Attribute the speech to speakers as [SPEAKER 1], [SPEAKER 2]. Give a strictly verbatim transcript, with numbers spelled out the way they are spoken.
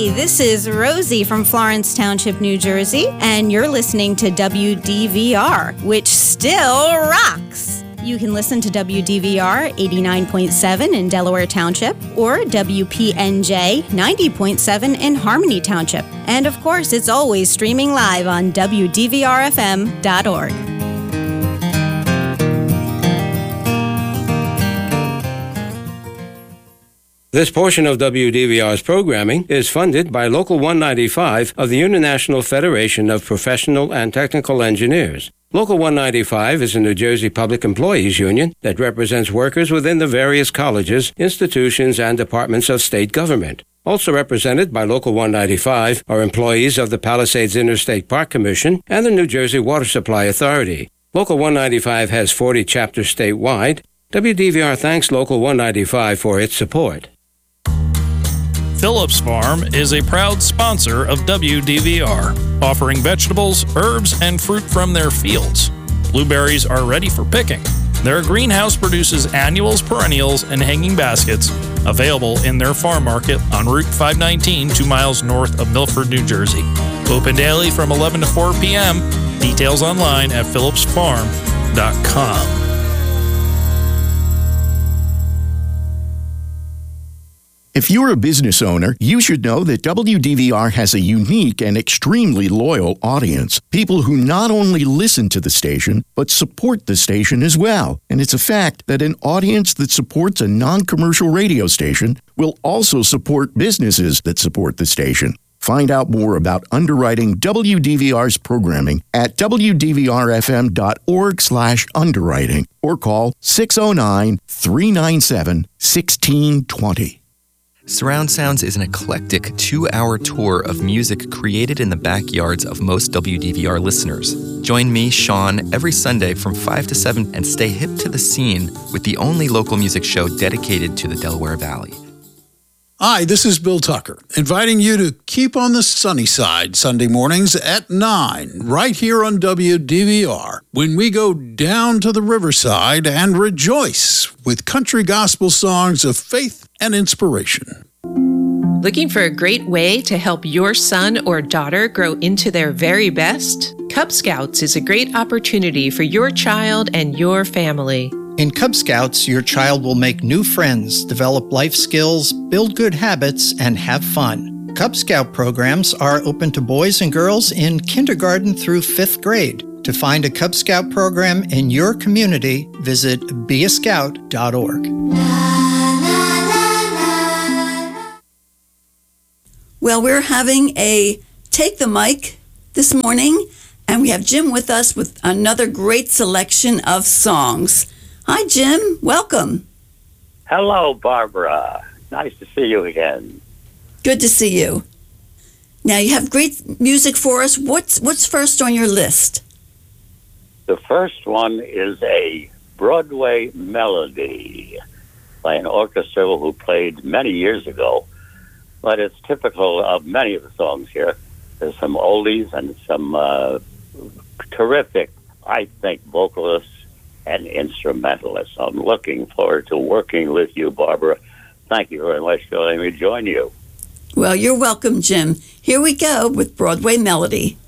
[SPEAKER 1] Hey, this is Rosie from Florence Township, New Jersey, and you're listening to W D V R, which still rocks. You can listen to W D V R eighty-nine point seven in Delaware Township or W P N J ninety point seven in Harmony Township. And of course, it's always streaming live on W D V R F M dot org.
[SPEAKER 2] This portion of W D V R's programming is funded by Local one ninety-five of the International Federation of Professional and Technical Engineers. Local one ninety-five is a New Jersey public employees union that represents workers within the various colleges, institutions, and departments of state government. Also represented by Local one ninety-five are employees of the Palisades Interstate Park Commission and the New Jersey Water Supply Authority. Local one ninety-five has forty chapters statewide. W D V R thanks Local one ninety-five for its support.
[SPEAKER 3] Phillips Farm is a proud sponsor of W D V R, offering vegetables, herbs, and fruit from their fields. Blueberries are ready for picking. Their greenhouse produces annuals, perennials, and hanging baskets, available in their farm market on Route five nineteen, two miles north of Milford, New Jersey. Open daily from eleven to four p.m. Details online at phillips farm dot com.
[SPEAKER 4] If you're a business owner, you should know that W D V R has a unique and extremely loyal audience. People who not only listen to the station, but support the station as well. And it's a fact that an audience that supports a non-commercial radio station will also support businesses that support the station. Find out more about underwriting W D V R's programming at w d v r f m dot org slash underwriting or call six oh nine, three nine seven, one six two zero.
[SPEAKER 5] Surround Sounds is an eclectic two-hour tour of music created in the backyards of most W D V R listeners. Join me, Sean, every Sunday from five to seven and stay hip to the scene with the only local music show dedicated to the Delaware Valley.
[SPEAKER 6] Hi, this is Bill Tucker, inviting you to keep on the sunny side Sunday mornings at nine, right here on W D V R, when we go down to the riverside and rejoice with country gospel songs of faith and inspiration.
[SPEAKER 7] Looking for a great way to help your son or daughter grow into their very best? Cub Scouts is a great opportunity for your child and your family.
[SPEAKER 8] In Cub Scouts, your child will make new friends, develop life skills, build good habits, and have fun. Cub Scout programs are open to boys and girls in kindergarten through fifth grade. To find a Cub Scout program in your community, visit be a scout dot org.
[SPEAKER 9] Well, we're having a Take the Mic this morning, and we have Jim with us with another great selection of songs. Hi, Jim. Welcome.
[SPEAKER 10] Hello, Barbara. Nice to see you again.
[SPEAKER 9] Good to see you. Now, you have great music for us. What's what's first on your list?
[SPEAKER 10] The first one is a Broadway melody by an orchestra who played many years ago, but it's typical of many of the songs here. There's some oldies and some uh, terrific, I think, vocalists and instrumentalists. I'm looking forward to working with you, Barbara. Thank you very much for letting me join you.
[SPEAKER 9] Well, you're welcome, Jim. Here we go with Broadway Melody.